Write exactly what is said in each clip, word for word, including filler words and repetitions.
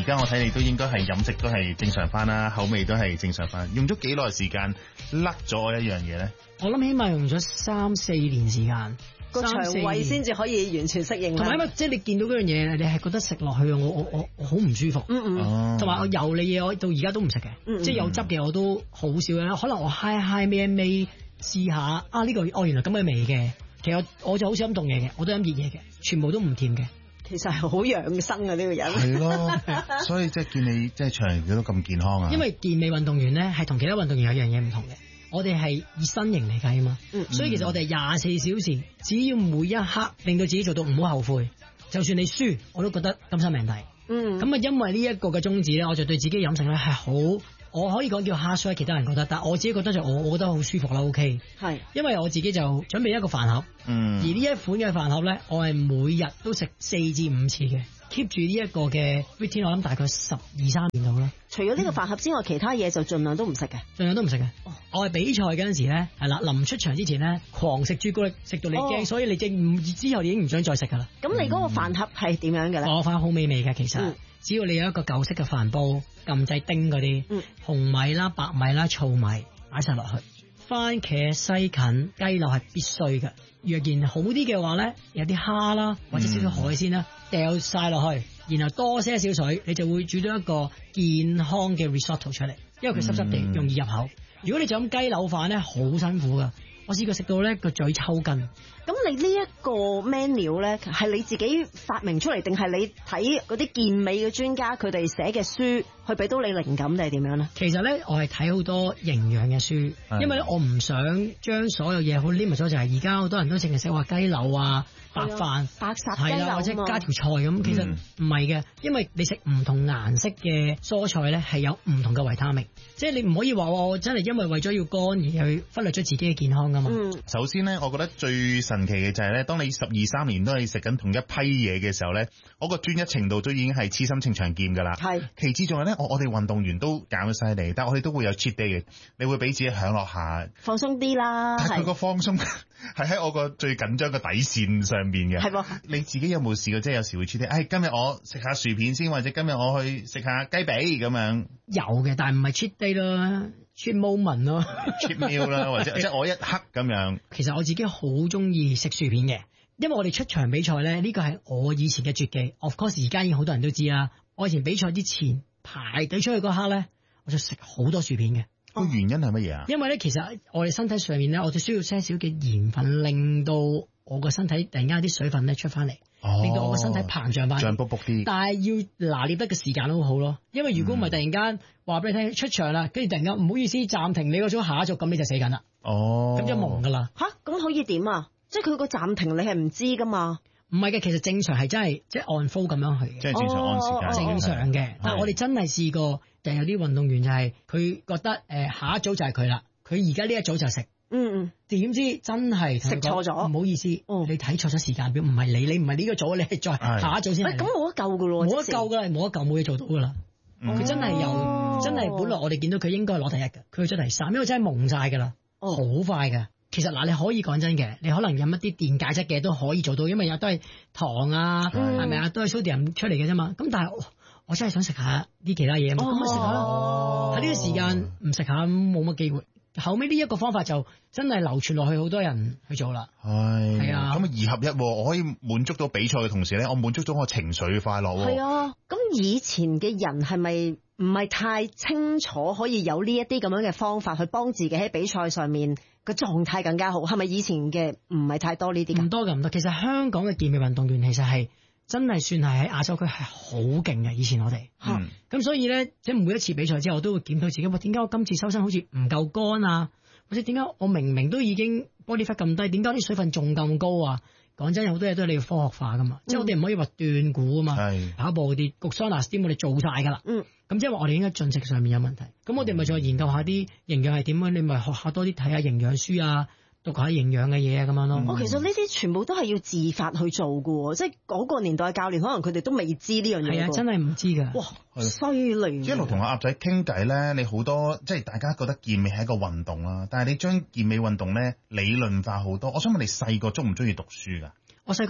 家我睇你都應該係飲食都係正常翻啦，口味都係正常翻。用咗幾耐時間甩咗一樣嘢咧？ 我諗起碼用咗三四年時間， 個腸胃先至可以完全適應。 同埋因為即係你見到嗰樣嘢，你係覺得食落去我我我我好唔舒服。 嗯嗯。 同埋我油膩嘢，我到而家都唔食嘅。 嗯嗯即係有汁嘅我都好少嘅。可能我嗨嗨咩咩試下啊呢個哦原來咁嘅味嘅。其實我，我就好少飲凍嘢嘅，我都飲熱嘢嘅，全部都唔甜嘅。 其實係好養生啊呢、這個人。 係咯，所以即係見你即係長期都咁健康啊。 因為健美運動員咧係同其他運動員有樣嘢唔同嘅，我哋係以身形嚟計啊嘛。嗯、所以其實我哋廿四小時，只要每一刻令到自己做到唔好後悔，就算你輸，我都覺得甘心命抵。嗯。咁啊，因為呢一個嘅宗旨咧，我就對自己飲食咧係好，我可以講叫 hard sell，其他人覺得，但我自己覺得就我，我覺得好舒服啦。OK。係。因為我自己就準備一個飯盒。嗯。而呢一款嘅飯盒咧，我係每日都食四至五次嘅。keep 住呢一個嘅 routine， 我諗大概十二三年度啦。 除咗呢個飯盒之外，嗯、其他嘢就盡量都唔食嘅， 盡量都唔食嘅。哦、我係比賽嗰陣時咧，係啦，臨出場之前咧，狂食朱古力，食到你驚，哦、所以你即之後你已經唔想再食噶啦。咁你嗰個飯盒係點樣嘅咧？我飯盒好美味嘅，其實、嗯、只要你有一個舊式嘅飯煲，撳掣叮嗰啲，嗯、紅米啦、白米啦、糙米擺晒落去，番茄、西芹、雞柳係必須嘅。若然好啲嘅話咧，有啲蝦啦，或者少少海鮮啦，掉晒落去，然後多些少水，你就會煮到一個健康嘅 risotto 出嚟，因為佢濕濕地容易入口。如果你就咁雞柳飯咧，好辛苦噶，我試過食到咧個嘴抽筋。咁你呢一個 menu 咧，係你自己發明出嚟，定係你睇嗰啲健美嘅專家佢哋寫嘅書，去俾到你靈感，定係點樣咧？其實咧，我係睇好多營養嘅書，因為咧我唔想將所有嘢好 limit 咗，就係而家好多人都淨係食話雞柳啊、白飯、白烚雞柳，或者加條菜咁。其實唔係嘅，因為你食唔同顏色嘅蔬菜咧，係有唔同嘅維他命，即係你唔可以話我真係因為為咗要乾而去忽略咗自己嘅健康噶嘛。嗯、 首先咧，我覺得最神奇嘅就係咧，當你十二三年都係食緊同一批嘢嘅時候咧，我個專一程度都已經係黐心情長劍噶啦。係。其次仲係咧，我我哋運動員都減咗犀利，但係我哋都會有 cheat day 嘅，你會俾自己享樂下，放鬆啲啦。但係佢個放鬆係喺我個最緊張嘅底線上邊嘅。係喎。你自己有冇試過即係有時會 cheat day？哎，今日我食下薯片先，或者今日我去食下雞髀咁樣。有嘅，但係唔係 cheat day 咯。cheat moment 咯，cheat meal 啦，或者即係我一刻咁樣。其實我自己好中意食薯片嘅，因為我哋出場比賽咧，呢個係我以前嘅絕技。Of course，而家已經好多人都知啦。我以前比賽之前排隊出去嗰刻咧，我就食好多薯片嘅。個原因係乜嘢啊？因為咧，其實我哋身體上面咧，我哋需要些少嘅鹽分，令到我個身體突然間有啲水分咧出翻嚟。令到我個身體膨脹翻，脹卜卜啲。但係要拿捏得個時間都好好咯，因為如果唔係突然間話俾你聽出場啦，跟住突然間唔好意思暫停你嗰種下一組，咁你就死緊啦。哦，咁就懵噶啦。吓，咁可以點啊？即係佢個暫停你係唔知噶嘛？唔係嘅，其實正常係真係即係按 flow 咁樣去嘅，即係正常按時間，哦、正常嘅。哦、但係我哋真係試過，就有啲運動員就係佢覺得誒下一組就係佢啦，佢而家呢一組就食。嗯嗯，點知真係食錯咗，唔好意思，哦、你睇錯咗時間表，唔係你，你唔係呢個組，你係再下一組先。咁冇得救噶咯，冇得救噶啦，冇得救，冇嘢做到噶啦。佢、嗯、真係由、哦、真係本來我哋見到佢應該攞第一嘅，佢去咗第三，因為真係蒙晒噶啦，好、哦、快噶。其實嗱，你可以講真嘅，你可能飲一啲電解質嘅都可以做到，因為有都係糖啊，係咪啊，都係 sodium 出嚟嘅啫嘛。咁但係我，我真係想食下啲其他嘢嘛，咁咪食下咯。喺呢個時間唔食下冇乜機會。後尾呢一個方法就真係流傳落去，好多人去做啦。係係啊，咁二合一，我可以滿足到比賽嘅同時咧，我滿足咗我情緒快樂。係啊，咁以前嘅人係咪唔係太清楚可以有呢一啲咁樣嘅方法去幫自己喺比賽上面個狀態更加好？係咪以前嘅唔係太多呢啲？唔多嘅唔多。其實香港嘅健美運動員其實係真係算係喺亞洲區係好勁嘅。以前我哋，咁、嗯、所以咧，即係每一次比賽之後，我都會檢討自己，喂，點解我今次收身好似唔夠乾啊？或者點解我明明都已經 body fat 咁低，點解啲水分仲咁高啊？講真，有好多嘢都係你要科學化噶嘛，嗯、即係我哋唔可以話斷估啊嘛。係跑步嗰啲焗桑拿 steam 我哋做晒噶啦。嗯，咁即係話我哋應該進食上面有問題。咁我哋咪再研究下啲營養係點樣？你咪學下多啲睇下營養書啊。讀下營養嘅嘢咁樣咯。我、嗯、其實呢啲全部都係要自發去做嘅，即係嗰個年代嘅教練，可能佢哋都未知呢樣嘢。係啊，真係唔知㗎。哇，犀利！一路同阿鴨仔傾偈咧，你好多即係大家覺得健美係一個運動啦，但係你將健美運動咧理論化好多。我想問你細個中唔中意讀書㗎？我細個係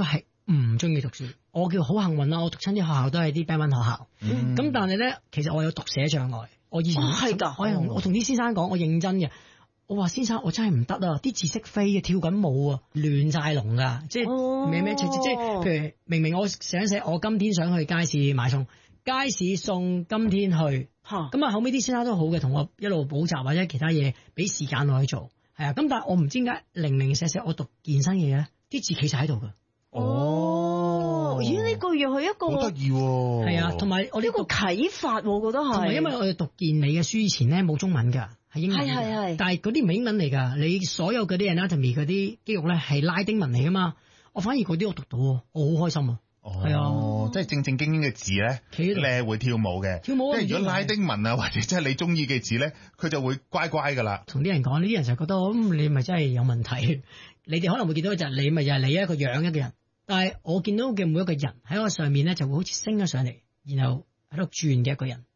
唔中意讀書。我叫好幸運啦，我讀親啲學校都係啲 band one 學校。咁、嗯、但係咧，其實我有讀寫障礙。我以前係㗎、哦，我我同啲先生講，我認真嘅。我話先生，我真係唔得啊！啲字識飛啊，跳緊舞啊，亂晒龍噶，即係咩咩，即係譬如明明我寫寫，我今天想去街市買餸，街市送今天去，咁啊後尾啲先生都好嘅，同我一路補習或者其他嘢，俾時間我去做，係啊，咁但係我唔知點解零零舍舍我讀健身嘢咧，啲字企晒喺度噶。 哦，咦？呢個又係一個好得意喎， 係啊，同埋我呢個啟發，我覺得係，同埋因為我哋讀健美嘅書以前咧冇中文噶。係英文，係係係，但係嗰啲唔係英文嚟㗎。你所有嗰啲 anatomy 嗰啲肌肉咧係拉丁文嚟㗎嘛。我反而嗰啲我讀到，我好開心啊。係哦，啊，即係正正經經嘅字咧，你係會跳舞嘅。跳舞啊！即係如果拉丁文啊，或者即係你中意嘅字咧，佢就會乖乖㗎啦。 同啲人講，呢啲人就覺得，咁你咪真係有問題。你哋可能會見到就係你咪又係你一個樣一個人，但係我見到嘅每一個人喺我上面咧就會好似升咗上嚟，然後喺度轉嘅一個人。